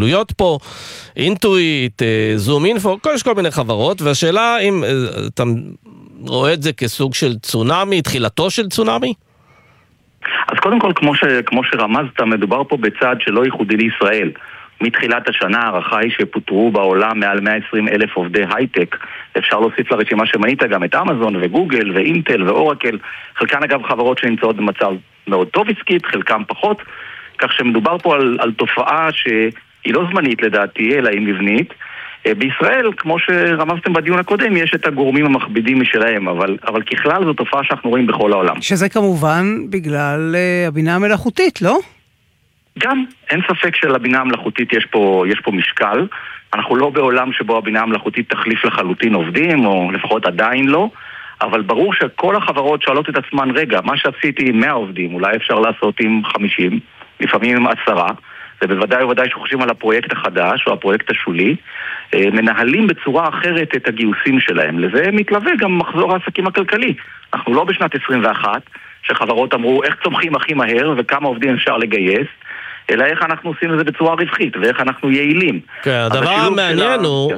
גלויות פה, אינטואיט, זום אינפו, יש כל מיני חברות, והשאלה אם אתה רואה את זה כסוג של צונאמי, תחילתו של צונאמי? אז קודם כל, כמו שרמזת, מדובר פה בצעד שלא ייחודי לישראל. מתחילת השנה הערכה היא שפוטרו בעולם מעל 120,000 עובדי הייטק. אפשר להוסיף לרשימה שמנית גם את אמזון וגוגל ואינטל ואורקל. חלקן אגב חברות שנמצאות במצב מאוד טוב עסקית, חלקם פחות. כך שמדובר פה על תופעה שהיא לא זמנית לדעתי, אלא היא מבנית. בישראל, כמו שרמזתם בדיון הקודם, יש את הגורמים המכבידים משלהם, אבל ככלל זו תופעה שאנחנו רואים בכל העולם. שזה כמובן בגלל הבינה המלאכותית, לא? גם, אין ספק שלבינה המלאכותית יש פה משקל. אנחנו לא בעולם שבו הבינה המלאכותית תחליף לחלוטין עובדים, או לפחות עדיין לא, אבל ברור שכל החברות שואלות את עצמן, רגע, מה שעשיתי עם 100 עובדים, אולי אפשר לעשות עם 50, לפעמים עם 10, ובוודאי ובוודאי שחושבים על הפרויקט החדש או הפרויקט השולי, מנהלים בצורה אחרת את הגיוסים שלהם. לזה מתלווה גם מחזור העסקים הכלכלי. אנחנו לא בשנת 21, שחברות אמרו איך צומחים הכי מהר וכמה עובדים אפשר לגייס, אלא איך אנחנו עושים את זה בצורה רווחית, ואיך אנחנו יעילים. כן, הדבר המעניין הוא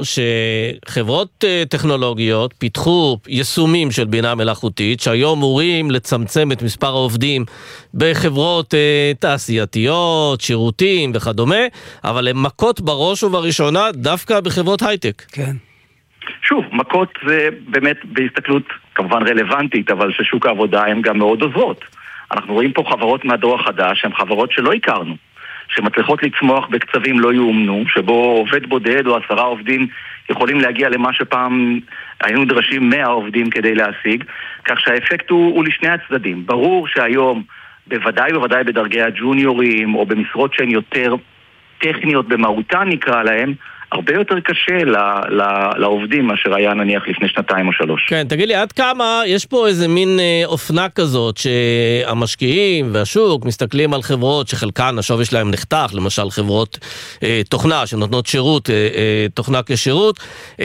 שחברות טכנולוגיות פיתחו יישומים של בינה מלאכותית, שהיום אמורים לצמצם את מספר העובדים בחברות תעשייתיות, שירותים וכדומה, אבל הן מכות בראש ובראשונה דווקא בחברות הייטק. כן. שוב, מכות זה באמת בהסתכלות כמובן רלוונטית, אבל ששוק העבודה הן גם מאוד עוזרות. אנחנו רואים פה חברות מהדור החדש, הן חברות שלא הכרנו, שמצליחות לצמוח בקצבים לא יאומנו, שבו עובד בודד או 10 עובדים יכולים להגיע למה שפעם היינו דרשים 100 עובדים כדי להשיג, כך שהאפקט הוא לשני הצדדים. ברור שהיום, בוודאי בדרגי הג'וניורים, או במשרות שהן יותר טכניות במהותן נקרא להם, הרבה יותר קשה לעובדים מאשר היה נניח לפני 2 או 3. כן, תגיד לי, עד כמה יש פה איזה מין אופנה כזאת שהמשקיעים והשוק מסתכלים על חברות שחלקן השווי שלהם נחתך, למשל חברות תוכנה שנותנות שירות, תוכנה כשירות,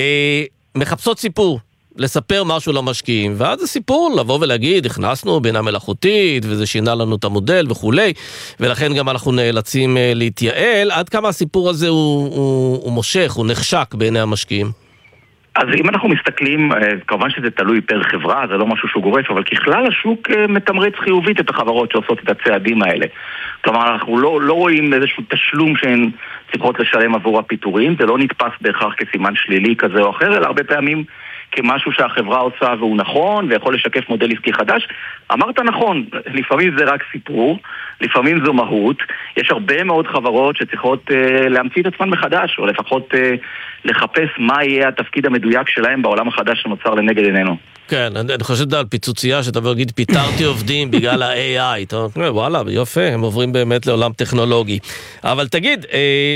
מחפשות סיפור. לספר משהו למשקיעים, ואז הסיפור לבוא ולהגיד, הכנסנו בינה מלאכותית, וזה שינה לנו את המודל וכולי, ולכן גם אנחנו נאלצים להתייעל, עד כמה הסיפור הזה הוא מושך, הוא נחשק בעיני המשקיעים? אז אם אנחנו מסתכלים, כמובן שזה תלוי פר חברה, זה לא משהו שהוא גורף, אבל ככלל השוק מתמרץ חיובית את החברות שעושות את הצעדים האלה. כלומר, אנחנו לא רואים איזשהו תשלום שהן צריכות לשלם עבור הפיטורים, זה לא נתפס בהכרח כסימן שלילי כזה או אחר, אלא הרבה פעמים כמשהו שהחברה עושה והוא נכון, ויכול לשקף מודל עסקי חדש. אמרת נכון, לפעמים זה רק סיפור, לפעמים זו מהות. יש הרבה מאוד חברות שצריכות להמציא את עצמן מחדש, או לפחות לחפש מה יהיה התפקיד המדויק שלהם בעולם החדש שנוצר לנגד עינינו. כן, אני חושב על פיצוצייה שאתה להגיד, פיתרתי עובדים בגלל ה-AI, וואלה, יופי, הם עוברים באמת לעולם טכנולוגי. אבל תגיד,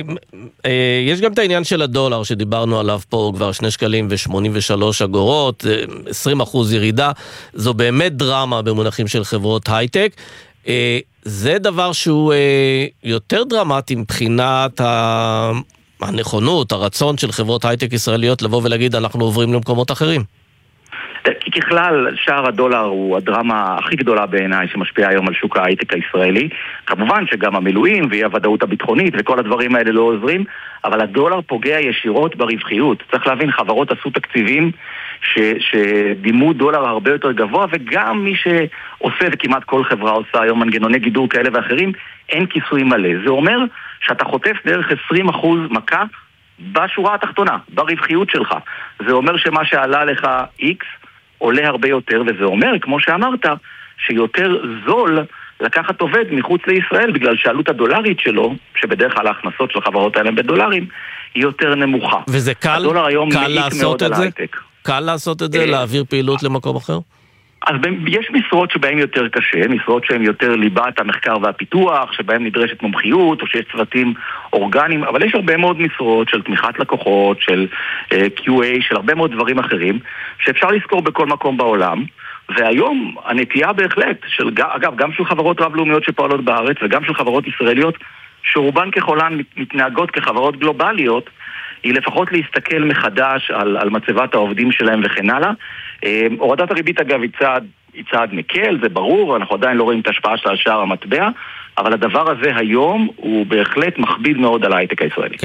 יש גם את העניין של הדולר שדיברנו עליו פה, כבר 2 שקלים ו83 אגורות, 20% ירידה, זו באמת דרמה במונחים של חברות הייטק. זה דבר שהוא יותר דרמטי מבחינת הנכונות, הרצון של חברות הייטק ישראליות לבוא ולהגיד, אנחנו עוברים למקומות אחרים. כי ככלל, שער הדולר הוא הדרמה הכי גדולה בעיניי שמשפיעה היום על שוק ההייטק הישראלי. כמובן שגם המילואים והיא הוודאות הביטחונית וכל הדברים האלה לא עוזרים, אבל הדולר פוגע ישירות ברווחיות. צריך להבין, חברות עשו תקציבים שדימו דולר הרבה יותר גבוה, וגם מי שעושה, וכמעט כל חברה עושה היום מנגנוני גידור כאלה ואחרים, אין כיסוי מלא. זה אומר שאתה חוטף בערך 20% מכה בשורה התחתונה, ברווחיות שלך. זה אומר שמה שעלה לך X עולה הרבה יותר, וזה אומר, כמו שאמרת, שיותר זול לקחת עובד מחוץ לישראל, בגלל שהעלות הדולרית שלו, שבדרך כלל ההכנסות של חברות האלה בדולרים, היא יותר נמוכה. וזה קל לעשות את זה? קל לעשות את זה, להעביר פעילות למקום אחר? אז יש משרות שבהן יותר קשה, משרות שהן יותר ליבת המחקר והפיתוח, שבהן נדרשת מומחיות, או שיש צוותים אורגניים, אבל יש הרבה מאוד משרות של תמיכת לקוחות, של QA, של הרבה מאוד דברים אחרים, שאפשר לזכור בכל מקום בעולם, והיום הנטייה בהחלט, אגב, גם של חברות רב-לאומיות שפועלות בארץ, וגם של חברות ישראליות, שרובן ככולן מתנהגות כחברות גלובליות, היא לפחות להסתכל מחדש על מצבת העובדים שלהם וכן הלאה. הורדת הריבית אגב היא צעד מקל, זה ברור, אנחנו עדיין לא רואים את ההשפעה של שער המטבע, אבל הדבר הזה היום הוא בהחלט מכביד מאוד על ההייטק הישראלי.